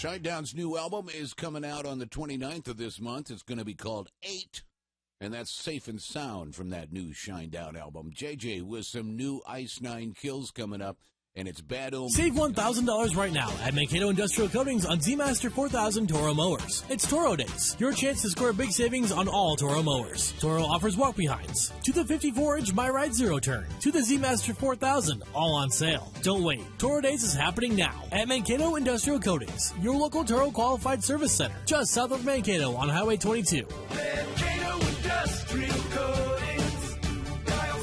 Shinedown's new album is coming out on the 29th of this month. It's going to be called 8, and that's Safe and Sound from that new Shinedown album. JJ with some new Ice 9 Kills coming up, and it's Bad Omen. Save $1,000 right now at Mankato Industrial Coatings on Z-Master 4000 Toro mowers. It's Toro Days. Your chance to score big savings on all Toro mowers. Toro offers walk-behinds to the 54-inch MyRide Zero Turn to the Z-Master 4000, all on sale. Don't wait. Toro Days is happening now at Mankato Industrial Coatings, your local Toro qualified service center, just south of Mankato on Highway 22. Mankato Industrial Coatings, dial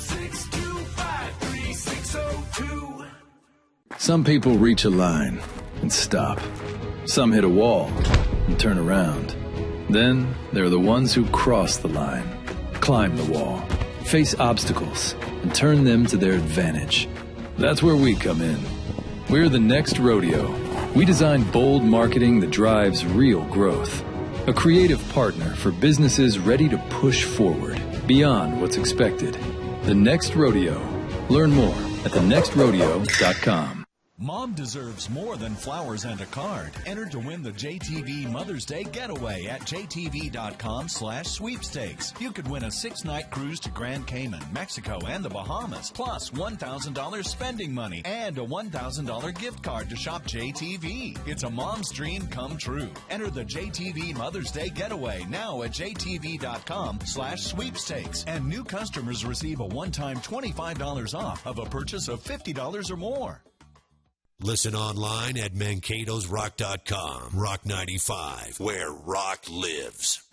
625-3602. Some people reach a line and stop. Some hit a wall and turn around. Then there are the ones who cross the line, climb the wall, face obstacles, and turn them to their advantage. That's where we come in. We're the Next Rodeo. We design bold marketing that drives real growth. A creative partner for businesses ready to push forward beyond what's expected. The Next Rodeo. Learn more at thenextrodeo.com. Mom deserves more than flowers and a card. Enter to win the JTV Mother's Day Getaway at jtv.com/sweepstakes. You could win a 6-night cruise to Grand Cayman, Mexico, and the Bahamas, plus $1,000 spending money and a $1,000 gift card to shop JTV. It's a mom's dream come true. Enter the JTV Mother's Day Getaway now at jtv.com/sweepstakes. And new customers receive a one-time $25 off of a purchase of $50 or more. Listen online at mankatosrock.com. Rock 95, where rock lives.